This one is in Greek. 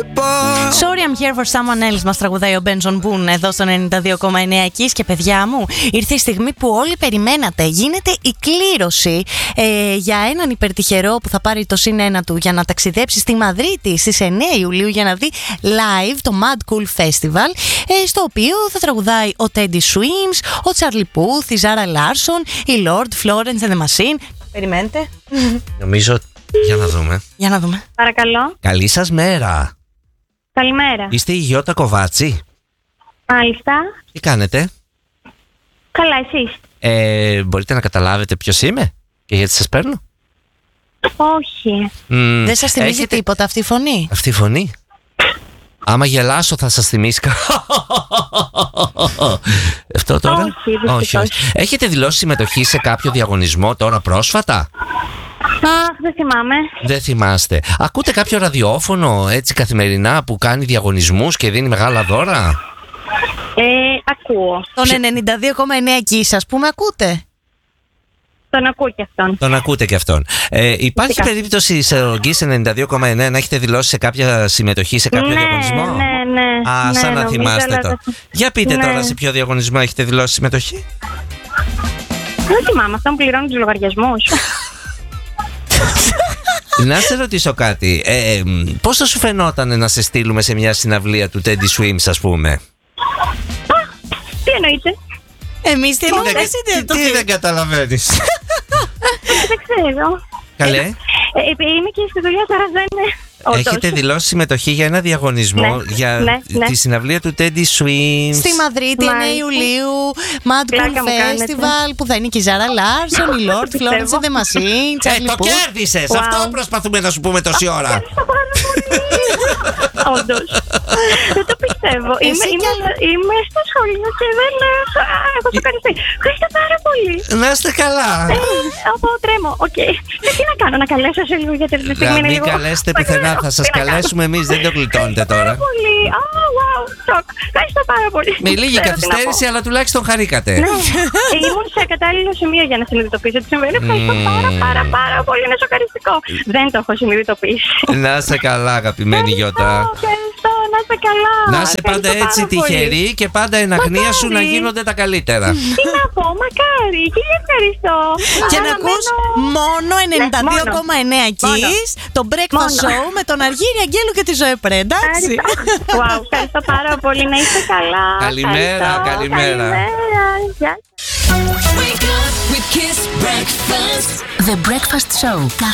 Sorry I'm here for someone else, μας τραγουδάει ο Benson Boone εδώ στο 92,9 Kiss. Και παιδιά μου, ήρθε η στιγμή που όλοι περιμένατε. Γίνεται η κλήρωση για έναν υπερτυχερό που θα πάρει το +1 του για να ταξιδέψει στη Μαδρίτη στις 9 Ιουλίου για να δει live το Mad Cool Festival, στο οποίο θα τραγουδάει ο Teddy Swims, ο Charlie Puth, η Zara Larsson, η Lord, Florence and the Machine. Περιμένετε. Νομίζω. Για να δούμε. Παρακαλώ. Καλή σας μέρα. Καλημέρα. Είστε η Γιώτα Κοβάτσι? Μάλιστα. Τι κάνετε? Καλά, εσείς? Μπορείτε να καταλάβετε ποιος είμαι και γιατί σας παίρνω? Όχι. Δεν σας θυμίζει τίποτα αυτή η φωνή? Αυτή η φωνή? Άμα γελάσω θα σας θυμίσει. Αυτό τώρα? Όχι. Έχετε δηλώσει συμμετοχή σε κάποιο διαγωνισμό τώρα πρόσφατα? Δεν θυμάμαι. Δεν θυμάστε. Ακούτε κάποιο ραδιόφωνο έτσι καθημερινά που κάνει διαγωνισμούς και δίνει μεγάλα δώρα? Ακούω. Τον 92,9 Kiss, ας πούμε, ακούτε? Τον ακούω και αυτόν. Τον ακούτε και αυτόν. Υπάρχει περίπτωση σε Kiss 92,9 να έχετε δηλώσει σε κάποια συμμετοχή σε κάποιο διαγωνισμό? Ναι. Σαν να θυμάστε το. Για πείτε τώρα σε ποιο διαγωνισμό έχετε δηλώσει συμμετοχή. Δεν θυμάμαι, αυτό μου πληρώνει τους λογαριασμούς. Να σε ρωτήσω κάτι. Πώς θα σου φαινόταν να σε στείλουμε σε μια συναυλία του Teddy Swims, ας πούμε? Τι εννοείτε? Εμείς τι εννοούμε? Τι δεν καταλαβαίνεις? Δεν ξέρω. Καλέ. Είμαι και στη δουλειά, τώρα δεν είναι. Έχετε δηλώσει συμμετοχή για ένα διαγωνισμό για τη συναυλία του Teddy Swims στη Μαδρίτη 9 Ιουλίου, Mad Cool Festival, που θα είναι και η Zara Larsson, η Lord, Florence and the Machine, Charlie Puth. Το κέρδισες! Αυτό προσπαθούμε να σου πούμε τόση ώρα. Όντως. Δεν το πιστεύω. Είμαι στο σχολείο και δεν έχω σοκαριστεί. Ευχαριστώ πάρα πολύ. Να είστε καλά. Από τρέμω. Τι να κάνω, να καλέσω σε λίγο, γιατί την στιγμή είναι λίγο. Μην καλέσετε πουθενά, θα σας καλέσουμε εμείς, δεν το γλιτώνετε τώρα. Πάρα πολύ. Wow, σοκ. Ευχαριστώ πάρα πολύ. Με λίγη καθυστέρηση, αλλά τουλάχιστον χαρήκατε. Ήμουν σε κατάλληλο σημείο για να συνειδητοποιήσω τι συμβαίνει. Ευχαριστώ πάρα πολύ. Είναι σοκαριστικό. Δεν το έχω συνειδητοποιήσει. Να είστε καλά, αγαπημένη Γιώτα. Ευχαριστώ, να είστε καλά. Να είσαι πάντα έτσι τυχερή και πάντα εν αγνία σου να γίνονται τα καλύτερα. Τι να πω, μακάρι. Και ευχαριστώ. Και να ακούς μόνο 92,9 Kiss, το Breakfast Show με τον Αργύρη Αγγέλου και τη Ζωέ Πρέ, εντάξει. Ευχαριστώ πάρα πολύ, να είστε καλά. Καλημέρα. The Breakfast Show.